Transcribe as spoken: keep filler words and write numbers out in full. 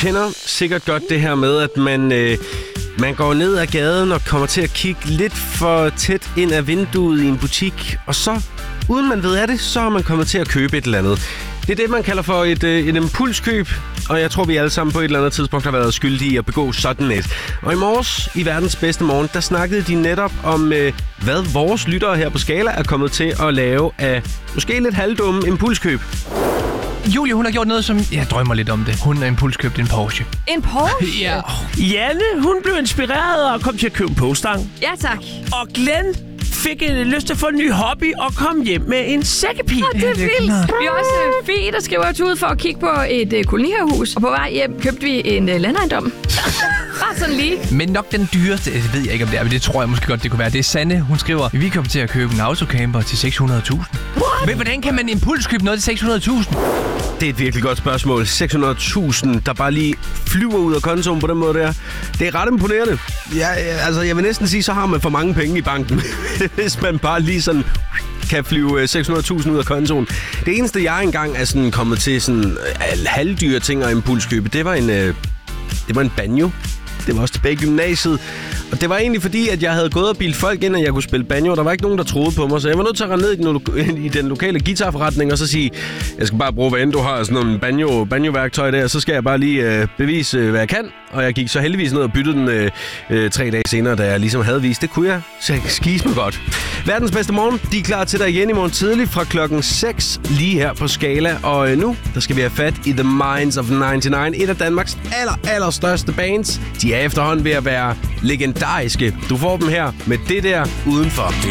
kender sikkert godt det her med, at man, øh, man går ned ad gaden og kommer til at kigge lidt for tæt ind ad vinduet i en butik, og så, uden man ved af det, så er man kommet til at købe et eller andet. Det er det, man kalder for et, øh, et impulskøb, og jeg tror, vi alle sammen på et eller andet tidspunkt har været skyldige i at begå sådan et. Og i morges, i verdens bedste morgen, der snakkede de netop om, øh, hvad vores lyttere her på Skala er kommet til at lave af måske lidt halvdumme impulskøb. Julie, hun har gjort noget, som jeg drømmer lidt om det. Hun har impulskøbt en Porsche. En Porsche? Ja. Janne, hun blev inspireret og kom til at købe en Postang. Ja, tak. Og Glenn fik en lyst til at få en ny hobby og kom hjem med en sækkepige. Ja, det er vildt. Vi er også uh, Fie, der skriver os ud for at kigge på et uh, kolonihavehus. Og på vej hjem købte vi en uh, landejendom. Bare sådan lige. Men nok den dyreste, det ved jeg ikke om det er, men det tror jeg måske godt, det kunne være. Det er Sanne, hun skriver, vi kom til at købe en autocamper til seks hundrede tusind. Men hvordan kan man impulskøbe noget til seks hundrede tusind? Det er et virkelig godt spørgsmål. seks hundrede tusind, der bare lige flyver ud af kontoen på den måde der. Det er ret imponerende. Ja, altså, jeg vil næsten sige, så har man for mange penge i banken, hvis man bare lige sådan kan flyve seks hundrede tusind ud af kontoen. Det eneste, jeg engang er sådan kommet til sådan halvdyre ting og impulskøbe, det var en, det var en banjo. Det var også tilbage i gymnasiet. Og det var egentlig fordi, at jeg havde gået og bildt folk ind, at jeg kunne spille banjo. Der var ikke nogen, der troede på mig, så jeg var nødt til at rende ned i den, lo- i den lokale guitarforretning og så sige, jeg skal bare bruge, hvad end du har, sådan nogle banjo, banjo-værktøj der, så skal jeg bare lige øh, bevise, øh, hvad jeg kan. Og jeg gik så heldigvis ned og byttede den øh, øh, tre dage senere, da jeg ligesom havde vist, det kunne jeg, så jeg kan skise mig godt. Verdens bedste morgen, de er klar til dig igen i morgen tidlig fra klokken seks lige her på Skala. Og øh, nu, der skal vi have fat i The Minds of nioghalvfems, et af Danmarks aller, aller største bands. De er efterhånden ved at være legendariske. Du får dem her med det der udenfor.